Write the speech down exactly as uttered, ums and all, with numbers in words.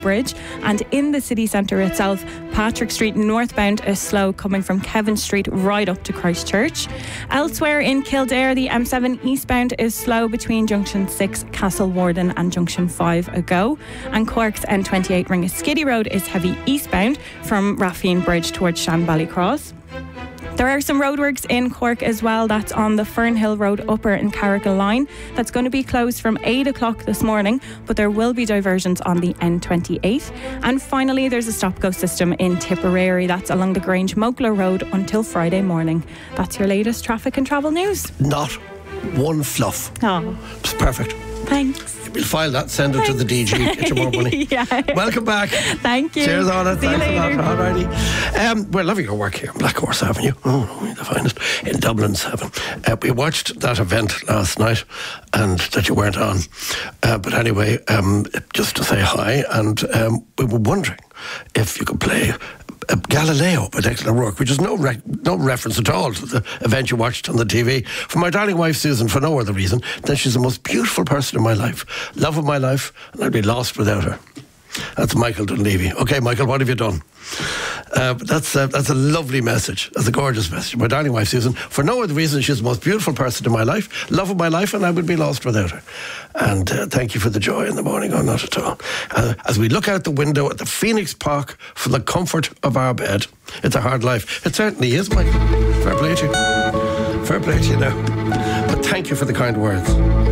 Bridge, and in the city centre itself, Patrick Street northbound is slow coming from Kevin Street right up to Christchurch. Elsewhere in Kildare, the M seven eastbound is slow between Junction six, Castle Warden, and Junction five, Ago. And Cork's N twenty-eight Ringaskiddy Road is heavy eastbound from Raffine Bridge towards Shanballycross. There are some roadworks in Cork as well. That's on the Fernhill Road Upper and Carrickle line. That's going to be closed from eight o'clock this morning, but there will be diversions on the N twenty-eight. And finally, there's a stop-go system in Tipperary. That's along the Grange Mogler Road until Friday morning. That's your latest traffic and travel news. Not one fluff. Oh, It's perfect. thanks. We'll file that, send it to the D G, get you more money. Yeah. Welcome back. Thank you. Cheers on it. See you Thanks later. a lot. Alrighty. Um, we're loving your work here on Black Horse Avenue. Oh, the finest. In Dublin seven. Uh, we watched that event last night and that you weren't on. Uh, but anyway, um, just to say hi, and um, we were wondering if you could play Uh, Galileo by Declan O'Rourke, which is no re- no reference at all to the event you watched on the T V. For my darling wife Susan, for no other reason than she's the most beautiful person in my life, love of my life, and I'd be lost without her. That's Michael Dunleavy. Okay, Michael, what have you done? Uh, but that's uh, that's a lovely message. That's a gorgeous message. My darling wife Susan, for no other reason, she's the most beautiful person in my life, love of my life, and I would be lost without her. And uh, thank you for the joy in the morning. Oh, not at all. Uh, as we look out the window at the Phoenix Park from the comfort of our bed, it's a hard life. It certainly is, Michael. Fair play to you. Fair play to you now. But thank you for the kind words.